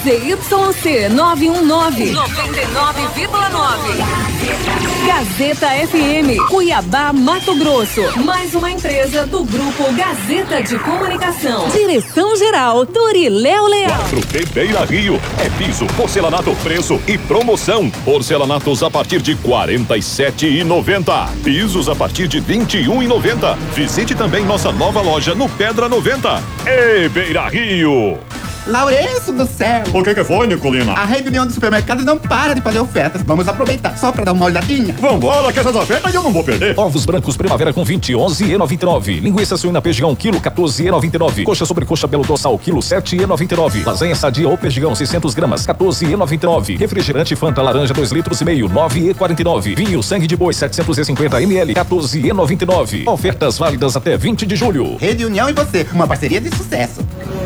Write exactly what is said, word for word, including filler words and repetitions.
Z Y C nove um nove, noventa e nove vírgula nove. Gazeta F M, Cuiabá, Mato Grosso. Mais uma empresa do Grupo Gazeta de Comunicação. Direção-geral, Toriléu Leal. quatro B Beira Rio. É piso, porcelanato, preço e promoção. Porcelanatos a partir de quarenta e sete reais e noventa centavos. Pisos a partir de vinte e um reais e noventa centavos. Visite também nossa nova loja no Pedra noventa. Ei, Beira Rio! Lourenço do céu! O que que foi, Nicolina? A reunião do supermercado não para de fazer ofertas. Vamos aproveitar só pra dar uma olhadinha. Vambora, que essas ofertas eu não vou perder. Ovos brancos primavera com vinte, onze e noventa e nove. Linguiça suína perdigão, quilo, quatorze e noventa e nove. Coxa sobre coxa belo dorsal, quilo, sete e noventa e nove. Lasanha sadia ou perdigão, seiscentos gramas, quatorze e noventa e nove. Refrigerante Fanta laranja, dois litros e meio, nove e quarenta e nove. Vinho sangue de boi, setecentos e cinquenta mililitros, quatorze e noventa e nove. Ofertas válidas até vinte de julho. Rede União e você, uma parceria de sucesso.